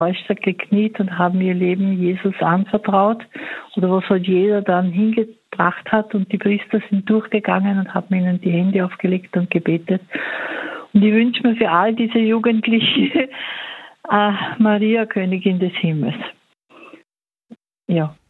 gekniet und haben ihr Leben Jesus anvertraut oder was halt jeder dann hingebracht hat und die Priester sind durchgegangen und haben ihnen die Hände aufgelegt und gebetet. Und ich wünsche mir für all diese Jugendliche Maria, Königin des Himmels. Ja.